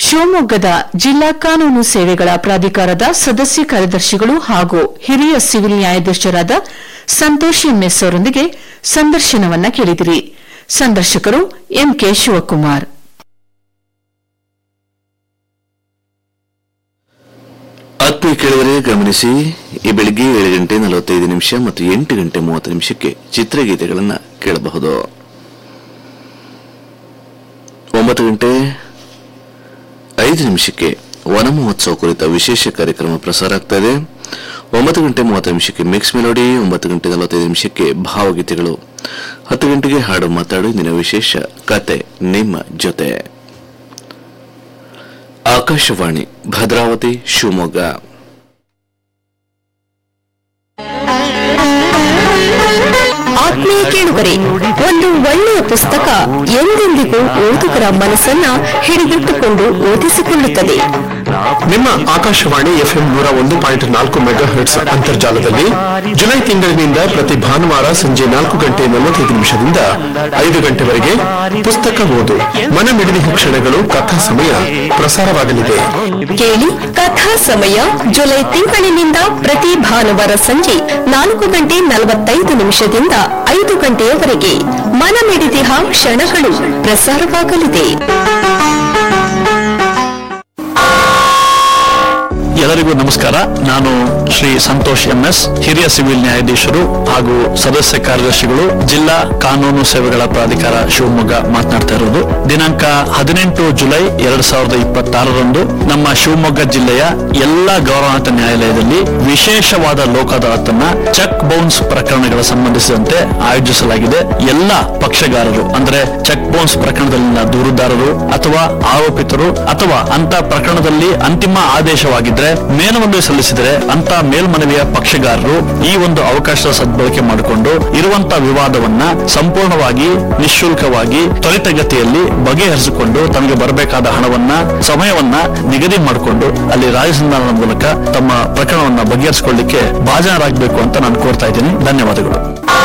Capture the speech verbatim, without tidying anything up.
ಶಿವಮೊಗ್ಗದ ಜಿಲ್ಲಾ ಕಾನೂನು ಸೇವೆಗಳ ಪ್ರಾಧಿಕಾರದ ಸದಸ್ಯ ಕಾರ್ಯದರ್ಶಿಗಳು ಹಾಗೂ ಹಿರಿಯ ಸಿವಿಲ್ ನ್ಯಾಯಾಧೀಶರಾದ ಸಂತೋಷ್ ಎಂಎಸ್ ಅವರೊಂದಿಗೆ ಸಂದರ್ಶನವನ್ನ ಕೇಳಿದಿರಿ. ಸಂದರ್ಶಕರು ಎಂಕೆ ಶಿವಕುಮಾರ್. ಆತ್ಮೀಯ ಕೇಳಿದರೆ ಗಮನಿಸಿ, ಈ ಬೆಳಿಗ್ಗೆ ಏಳು ಗಂಟೆ ನಲವತ್ತೈದು ನಿಮಿಷ ಮತ್ತು ಎಂಟು ಗಂಟೆ ಮೂವತ್ತು ನಿಮಿಷಕ್ಕೆ ಚಿತ್ರಗೀತೆಗಳನ್ನು ಕೇಳಬಹುದು. ಒಂಬತ್ತು ಗಂಟೆ ಐದು ನಿಮಿಷಕ್ಕೆ ವನ ಮಹೋತ್ಸವ ಕುರಿತ ವಿಶೇಷ ಕಾರ್ಯಕ್ರಮ ಪ್ರಸಾರ ಆಗ್ತಾ ಇದೆ. ಒಂಬತ್ತು ಗಂಟೆ ಮೂವತ್ತು ನಿಮಿಷಕ್ಕೆ ಮಿಕ್ಸ್ ಮೆಲೋಡಿ, ಒಂಬತ್ತು ಗಂಟೆ ನಲವತ್ತೈದು ನಿಮಿಷಕ್ಕೆ ಭಾವಗೀತೆಗಳು, ಹತ್ತು ಗಂಟೆಗೆ ಹಾಡು ಮಾತಾಡು ದಿನ ವಿಶೇಷ ಕತೆ ನಿಮ್ಮ ಜೊತೆ. ಆಕಾಶವಾಣಿ ಭದ್ರಾವತಿ ಶಿವಮೊಗ್ಗ. ಆತ್ಮೀಯ ಕೇಳುಗರೆ, ಒಂದು ಒಳ್ಳೆಯ ಪುಸ್ತಕ ಎಂದೆಂದಿಗೂ ಓದುಗರ ಮನಸ್ಸನ್ನ ಹಿಡಿದಿಟ್ಟುಕೊಂಡು ಓದಿಸಿಕೊಳ್ಳುತ್ತದೆ. ನಿಮ್ಮ ಆಕಾಶವಾಣಿ ಎಫ್ಎಂ ನೂರ ಒಂದು ಪಾಯಿಂಟ್ ನಾಲ್ಕು ಮೆಗಾ ಹರ್ಟ್ಸ್ ಅಂತರ್ಜಾಲದಲ್ಲಿ ಜುಲೈ ತಿಂಗಳಿನಿಂದ ಪ್ರತಿ ಭಾನುವಾರ ಸಂಜೆ ನಾಲ್ಕು ಗಂಟೆ ನಲವತ್ತೈದು ನಿಮಿಷದಿಂದ ಐದು ಗಂಟೆವರೆಗೆ ಪುಸ್ತಕ ಓದು ಮನಮಿಡಿದ ಕ್ಷಣಗಳು ಕಥಾ ಸಮಯ ಪ್ರಸಾರವಾಗಲಿದೆ. ಕೇಳಿ ಕಥಾ ಸಮಯ ಜುಲೈ ತಿಂಗಳಿನಿಂದ ಪ್ರತಿ ಭಾನುವಾರ ಸಂಜೆ ನಾಲ್ಕು ಗಂಟೆ ನಲವತ್ತೈದು ನಿಮಿಷದಿಂದ ಐದು ಗಂಟೆಯವರೆಗೆ ಮನಮಿಡಿದ ಕ್ಷಣಗಳು ಪ್ರಸಾರವಾಗಲಿದೆ. ಎಲ್ಲರಿಗೂ ನಮಸ್ಕಾರ. ನಾನು ಶ್ರೀ ಸಂತೋಷ್ ಎಂಎಸ್, ಹಿರಿಯ ಸಿವಿಲ್ ನ್ಯಾಯಾಧೀಶರು ಹಾಗೂ ಸದಸ್ಯ ಕಾರ್ಯದರ್ಶಿಗಳು, ಜಿಲ್ಲಾ ಕಾನೂನು ಸೇವೆಗಳ ಪ್ರಾಧಿಕಾರ ಶಿವಮೊಗ್ಗ ಮಾತನಾಡ್ತಾ ಇರೋದು. ದಿನಾಂಕ ಹದಿನೆಂಟು ಜುಲೈ ಎರಡ್ ಸಾವಿರದ ಇಪ್ಪತ್ತಾರರಂದು ನಮ್ಮ ಶಿವಮೊಗ್ಗ ಜಿಲ್ಲೆಯ ಎಲ್ಲಾ ಗೌರವಾನ್ವಿತ ನ್ಯಾಯಾಲಯದಲ್ಲಿ ವಿಶೇಷವಾದ ಲೋಕ ಅದಾಲತನ್ನ ಚೆಕ್ ಬೌನ್ಸ್ ಪ್ರಕರಣಗಳ ಸಂಬಂಧಿಸಿದಂತೆ ಆಯೋಜಿಸಲಾಗಿದೆ. ಎಲ್ಲ ಪಕ್ಷಗಾರರು ಅಂದ್ರೆ ಚೆಕ್ ಬೌನ್ಸ್ ಪ್ರಕರಣದಲ್ಲಿನ ದೂರುದಾರರು ಅಥವಾ ಆರೋಪಿತರು ಅಥವಾ ಅಂತ ಪ್ರಕರಣದಲ್ಲಿ ಅಂತಿಮ ಆದೇಶವಾಗಿದ್ರೆ ಮೇಲ್ಮನವಿ ಸಲ್ಲಿಸಿದರೆ ಅಂತ ಮೇಲ್ಮನವಿಯ ಪಕ್ಷಗಾರರು ಈ ಒಂದು ಅವಕಾಶದ ಸದ್ಬಳಕೆ ಮಾಡಿಕೊಂಡು ಇರುವಂತಹ ವಿವಾದವನ್ನ ಸಂಪೂರ್ಣವಾಗಿ ನಿಶುಲ್ಕವಾಗಿ ತ್ವರಿತಗತಿಯಲ್ಲಿ ಬಗೆಹರಿಸಿಕೊಂಡು ತಮಗೆ ಬರಬೇಕಾದ ಹಣವನ್ನ ಸಮಯವನ್ನ ನಿಗದಿ ಮಾಡಿಕೊಂಡು ಅಲ್ಲಿ ರಾಜಸಂಧಾನದ ಮೂಲಕ ತಮ್ಮ ಪ್ರಕರಣವನ್ನ ಬಗೆಹರಿಸಿಕೊಳ್ಳಿಕ್ಕೆ ಭಾಜನರಾಗಬೇಕು ಅಂತ ನಾನು ಕೋರ್ತಾ ಇದ್ದೀನಿ. ಧನ್ಯವಾದಗಳು.